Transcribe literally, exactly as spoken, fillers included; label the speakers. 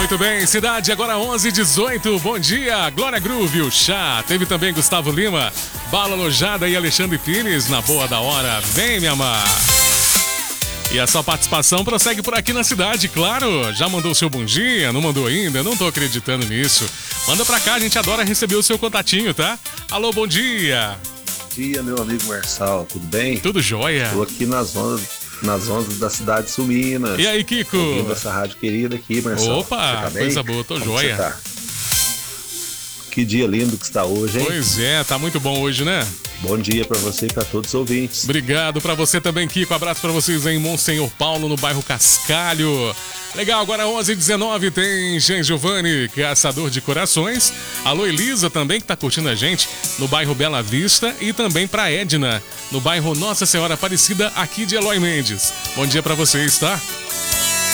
Speaker 1: Muito bem, cidade agora onze e dezoito. Bom dia, Glória Groove, o Chá. Teve também Gustavo Lima, Bala Lojada e Alexandre Pires na boa da hora. Vem, me amar. E a sua participação prossegue por aqui na cidade, claro. Já mandou o seu bom dia? Não mandou ainda? Não tô acreditando nisso. Manda pra cá, a gente adora receber o seu contatinho, tá? Alô, bom dia.
Speaker 2: Bom dia, meu amigo Marçal, tudo bem?
Speaker 1: Tudo jóia.
Speaker 2: Tô aqui nas ondas, nas ondas da cidade de Sul Minas.
Speaker 1: E aí, Kiko?
Speaker 2: Ouvindo essa rádio querida aqui, Marçal.
Speaker 1: Opa,
Speaker 2: tá
Speaker 1: coisa boa, tô
Speaker 2: Como
Speaker 1: jóia.
Speaker 2: você tá? Que dia lindo que está hoje, hein?
Speaker 1: Pois é, tá muito bom hoje, né?
Speaker 2: Bom dia pra você e pra todos os ouvintes.
Speaker 1: Obrigado pra você também, Kiko. Abraço pra vocês em Monsenhor Paulo, no bairro Cascalho. Legal, agora onze e dezenove tem Jean Giovanni, caçador de corações. Alô, Elisa também, que tá curtindo a gente no bairro Bela Vista. E também pra Edna, no bairro Nossa Senhora Aparecida, aqui de Eloy Mendes. Bom dia pra vocês, tá?